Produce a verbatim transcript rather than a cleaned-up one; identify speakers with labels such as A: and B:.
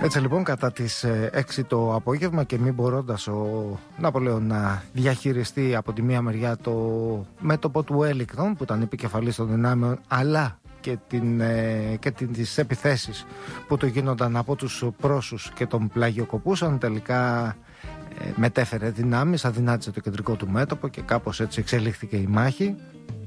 A: Έτσι λοιπόν, κατά τις έξι το απόγευμα και μη μπορώντας ο Ναπολέον να διαχειριστεί από τη μία μεριά το μέτωπο του Wellington, που ήταν επικεφαλής των δυνάμεων, αλλά και, την, και την, τις επιθέσεις που το γίνονταν από τους Πρώσους και τον πλαγιοκοπούσαν, τελικά ε, μετέφερε δυνάμεις, αδυνάτησε το κεντρικό του μέτωπο και κάπως έτσι εξελίχθηκε η μάχη.